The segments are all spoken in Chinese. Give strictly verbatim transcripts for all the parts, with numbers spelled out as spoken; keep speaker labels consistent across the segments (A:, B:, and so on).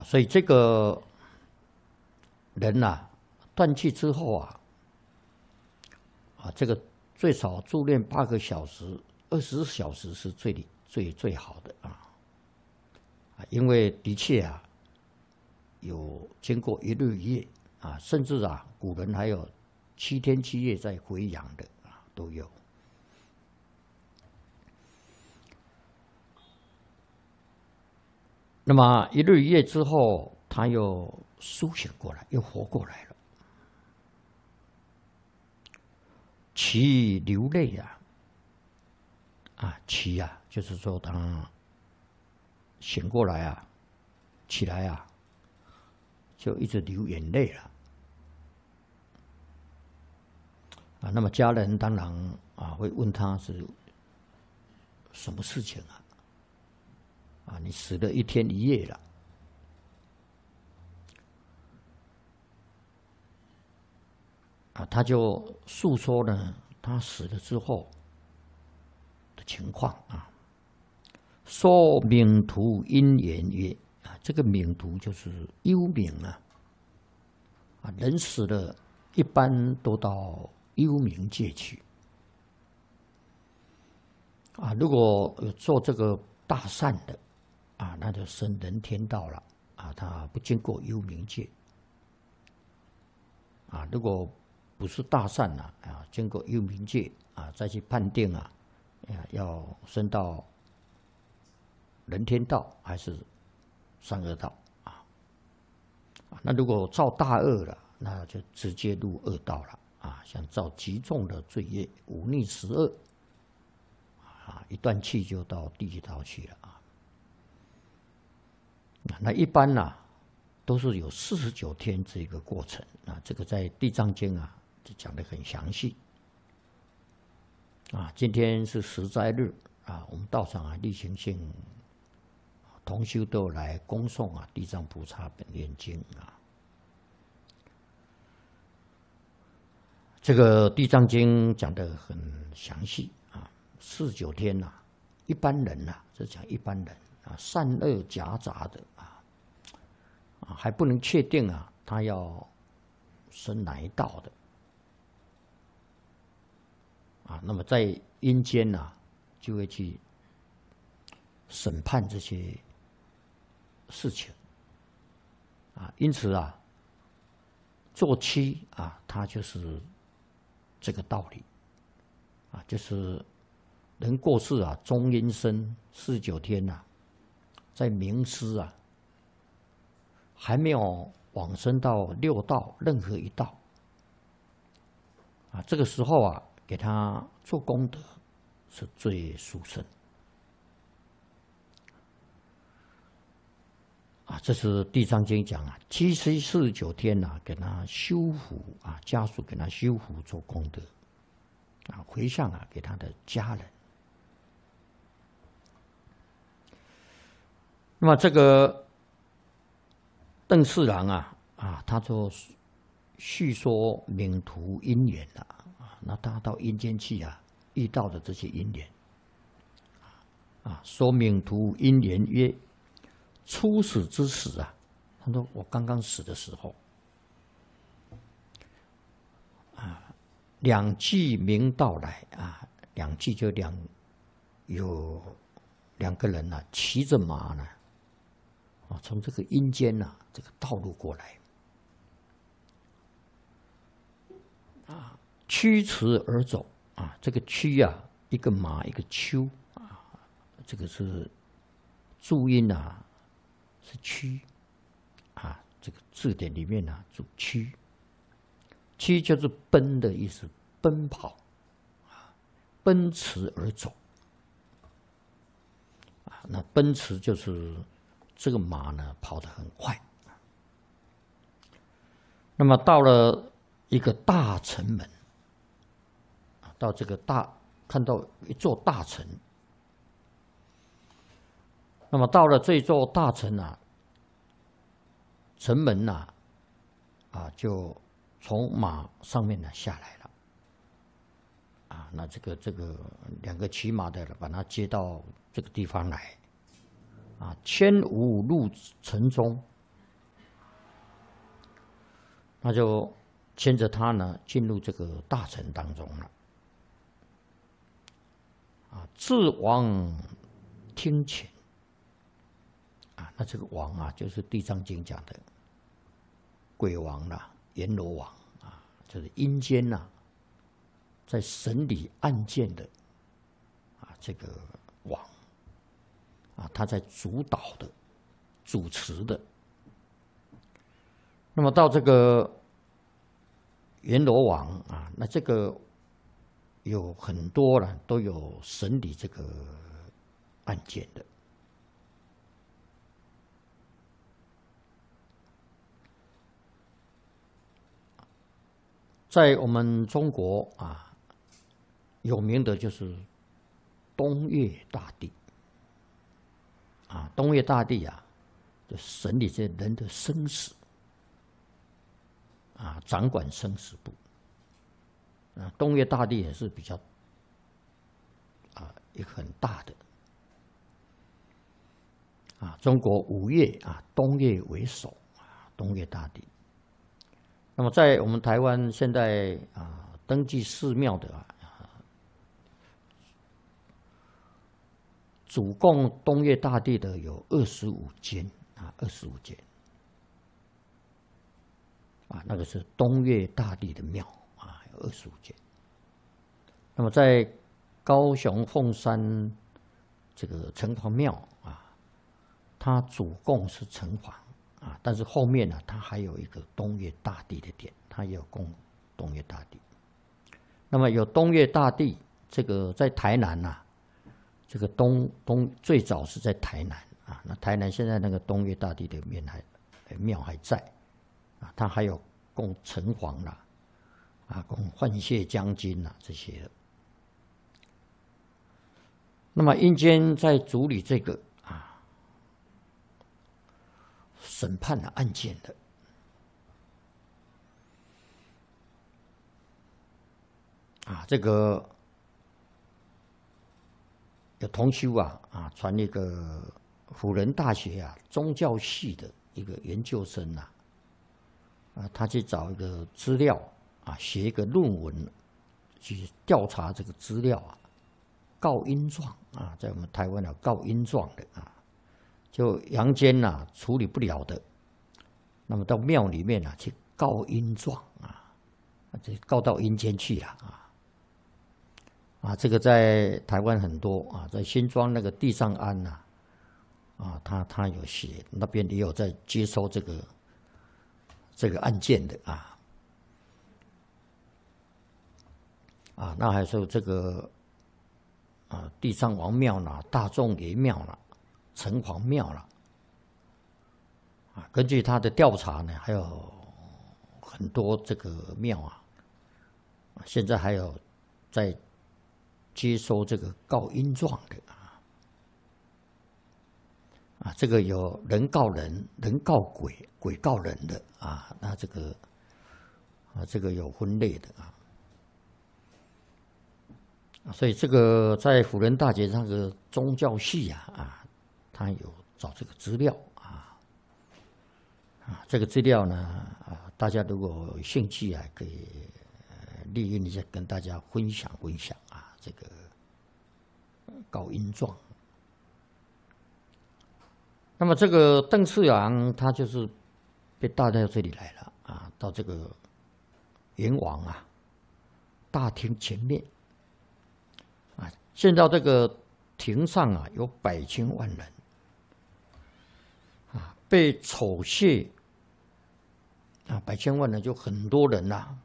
A: 所以这个人呐、啊，断气之后啊，啊，这个最少住院八个小时，二十四小时是最最最好的啊。啊，因为的确啊，有经过一日一夜啊，甚至啊，古人还有七天七夜在回阳的啊，都有。那么一日一夜之后，他又苏醒过来，又活过来了。其流泪啊，啊，其啊，就是说他醒过来啊，起来啊，就一直流眼泪了。啊，那么家人当然啊会问他是什么事情啊？啊，你死了一天一夜了。啊，他就诉说呢，他死了之后的情况啊。说冥途因缘曰啊，这个冥途就是幽冥啊。啊，人死了，一般都到幽冥界去。啊，如果有做这个大善的，啊，那就升人天道了。啊，他不经过幽冥界。啊，如果不是大善啊，啊，经过幽冥界啊，再去判定啊，啊，要升到人天道还是三恶道啊？那如果造大恶了，那就直接入恶道了啊！像造极重的罪业，忤逆十恶啊，一断气就到地狱道去了啊。那一般呢、啊，都是有四十九天这个过程啊，这个在《地藏经》啊就讲得很详细啊。今天是十斋日啊，我们道场啊，例行性同修都来恭诵啊《地藏菩萨本愿经》啊。这个《地藏经》讲得很详细啊，四十九天呐、啊，一般人呐、啊，这讲一般人啊，善恶夹杂的啊，啊还不能确定啊，他要升哪一道的啊。那么在阴间呐、啊，就会去审判这些事情啊。因此啊，做七啊，它就是这个道理啊，就是人过世啊，中阴身四十九天呐、啊，在冥司啊，还没有往生到六道任何一道啊，这个时候啊，给他做功德是最殊胜啊。这是《地藏经》讲啊，七七四十九天呐、啊，给他修福啊，家属给他修福做功德啊，回向啊给他的家人。那么这个邓四郎啊啊，他就叙说冥途因缘了啊，那他到阴间去啊，遇到的这些因缘啊，说冥途因缘曰：初死之时啊，他说我刚刚死的时候啊，两骑明道来啊，两骑就两有两个人啊，骑着马呢。啊，从这个阴间呐、啊，这个道路过来，啊，驱驰而走啊，这个驱啊，一个马，一个丘啊，这个是注音啊，是驱啊，这个字典里面啊，注驱，驱就是奔的意思，奔跑啊，奔驰而走啊，那奔驰就是。这个马呢跑得很快，那么到了一个大城门，到这个大看到一座大城，那么到了这座大城啊，城门呐、啊，啊就从马上面呢下来了，啊，那这个这个两个骑马的把他接到这个地方来。啊，千无入城中， 那就牵着他呢进入这个大城当中了。啊，至王听请。啊，那这个王啊，就是《地藏经》讲的鬼王啦、阎罗王啊，就是阴间呐、啊，在审理案件的啊这个王啊，他在主导的、主持的。那么到这个阎罗王啊，那这个有很多了，都有审理这个案件的。在我们中国啊，有名的就是东岳大帝啊，东岳大帝啊，就审理这人的生死啊，掌管生死簿啊。东岳大帝也是比较啊一个很大的啊，中国五岳啊，东岳为首啊，东岳大帝。那么在我们台湾现在啊，登记寺庙的啊，主供东岳大帝的有二十五间啊，二十五间啊，那个是东岳大帝的庙啊，有二十五间。那么在高雄凤山这个城隍庙啊，它主供是城隍。啊，但是后面呢、啊，它还有一个东岳大帝的殿，它也有供东岳大帝。那么有东岳大帝，这个在台南呐、啊，这个东东最早是在台南啊。那台南现在那个东岳大帝的庙还庙还在啊，它还有供城隍啦，啊，供换谢将军啦这些的。那么阴间在处理这个。审判的案件的啊，这个有同修啊啊传一个辅仁大学啊宗教系的一个研究生啊啊，他去找一个资料啊，写一个论文去调查这个资料啊，告阴状啊，在我们台湾有告阴状的啊。就阳间呐、啊、处理不了的，那么到庙里面啊去告阴状啊，这告到阴间去了啊啊！这个在台湾很多啊，在新庄那个地藏庵呐啊，他他有写，那边也有在接收这个这个案件的啊啊，那还有这个啊地藏王庙啦、大众爷庙啦。城隍庙了啊，根据他的调查呢，还有很多这个庙啊，现在还有在接收这个告阴状的啊，啊，这个有人告人，人告鬼，鬼告人的啊，那这个啊，这个有分类的啊，所以这个在辅仁大学那个宗教系啊啊。他有找这个资料啊，啊，这个资料呢啊，大家如果有兴趣啊，可以呃利用一下跟大家分享分享啊，这个告阴状。那么这个邓次郎他就是被带到这里来了啊，到这个阎王啊大厅前面啊，见到这个庭上啊有百千万人。啊，被丑亵啊，百千万人就很多人呐、啊，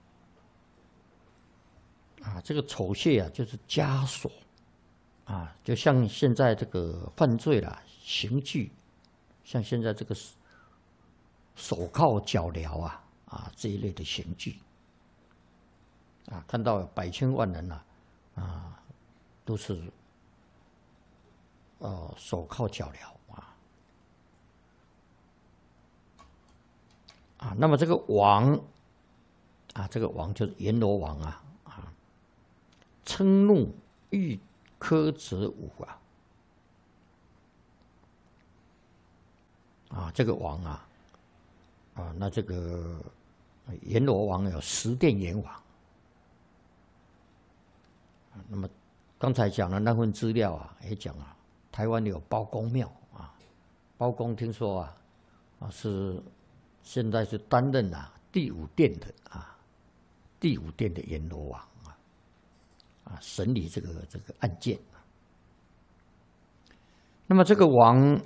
A: 啊，这个丑亵啊，就是枷锁啊，就像现在这个犯罪啦、刑具，像现在这个手铐脚镣啊啊这一类的刑具啊，看到百千万人呐 啊, 啊，都是呃手铐脚镣。啊，那么这个王啊，这个王就是阎罗王啊啊，嗔怒欲苛责吾啊啊，这个王啊啊，那这个阎罗王有十殿阎王。那么刚才讲的那份资料啊，也讲啊，台湾有包公庙啊，包公听说啊，啊是现在是担任啊第五殿的啊，第五殿的阎罗王啊，啊审理这个这个案件。那么这个王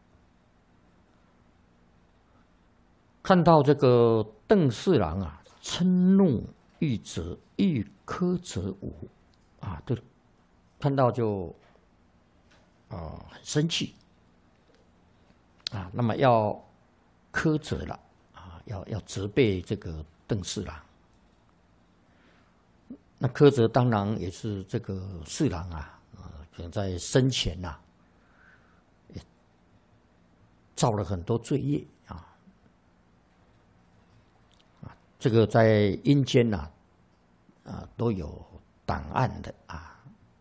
A: 看到这个邓四郎啊，嗔怒欲责，欲苛责吾啊，就看到就啊、呃、很生气啊，那么要苛责了啊，要要责备这个邓四郎。那苛责当然也是这个四郎啊，啊可能在生前呐、啊，也造了很多罪业啊。这个在阴间呐、啊，啊都有档案的啊。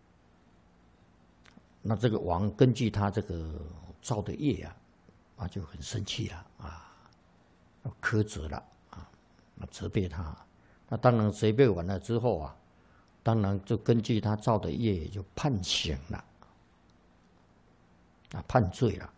A: 那这个王根据他这个造的业啊，啊就很生气了啊，要苛责了啊，责备他。那当然责备完了之后啊，当然就根据他造的业就判刑了，啊判罪了。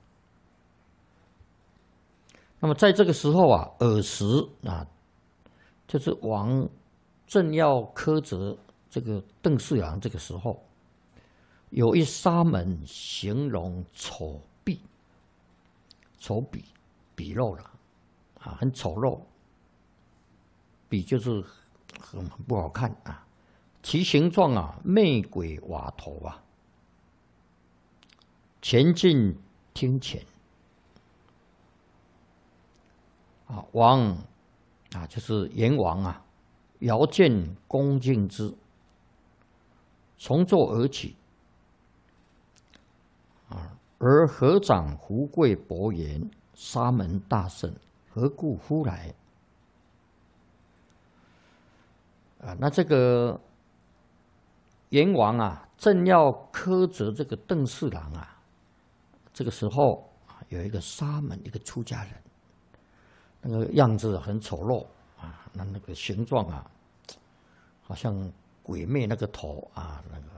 A: 那么在这个时候啊，尔时啊。就是王正要苛责这个邓四郎，这个时候，有一沙门形容丑鄙，丑鄙鄙陋了啊，很丑陋，鄙就是很不好看啊。其形状啊，媚鬼瓦头啊，前进厅前啊，王。啊，就是阎王啊，遥见恭敬之，从座而起，啊，而合掌胡跪薄言：“沙门大圣，何故忽来？”啊，那这个阎王啊，正要苛责这个邓四郎啊，这个时候啊，有一个沙门，一个出家人。那个样子很丑陋啊，那那个形状啊，好像鬼魅那个头啊，那个，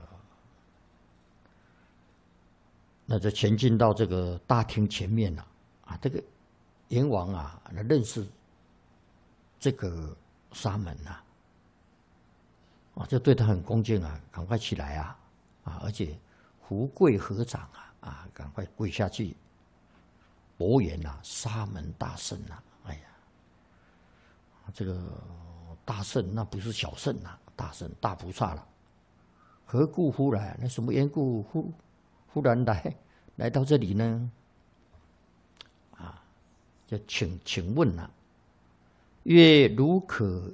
A: 那就前进到这个大厅前面了啊。这个阎王啊，认识这个沙门呐，啊，就对他很恭敬啊，赶快起来啊啊，而且胡跪合掌啊啊，赶快跪下去，薄言啊，沙门大圣啊。哎呀，这个大圣那不是小圣啊，大圣大菩萨了。何故忽来？那什么缘故忽忽然来来到这里呢？啊，就请请问啊，曰如可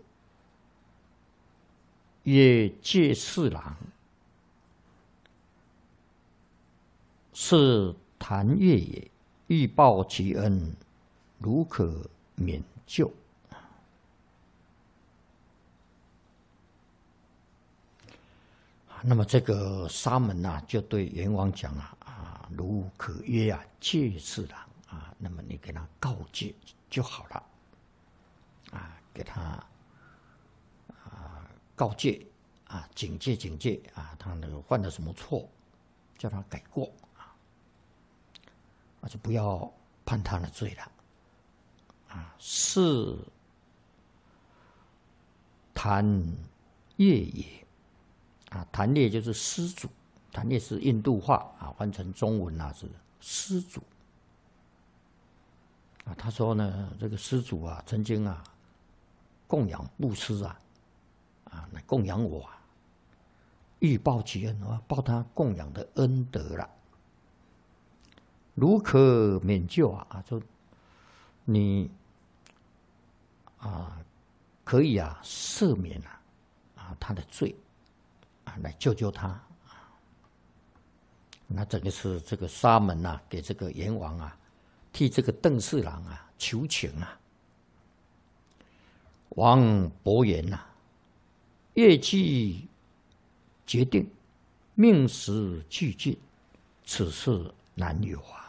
A: 曰戒四郎是谭越也，欲报其恩，如可免救。那么这个沙门呐、啊，就对阎王讲啊啊，如可曰啊，戒四郎啊，那么你给他告诫就好了，啊，给他啊告诫啊，警戒警戒啊，他那个犯了什么错，叫他改过啊，啊就不要判他的罪了。啊，是谭越也啊，谭越就是施主，谭越是印度话啊，翻成中文啊是施主啊。他说呢，这个施主啊，曾经啊供养布施啊，啊来供养我啊，欲报其恩啊，报他供养的恩德了。如可免救啊，啊就你。啊，可以啊，赦免啊，啊他的罪，啊来救救他啊。那这个是这个沙门呐、啊，给这个阎王啊，替这个邓四郎啊求情啊。王伯言呐、啊，业既决定，命时俱尽，此事难有啊。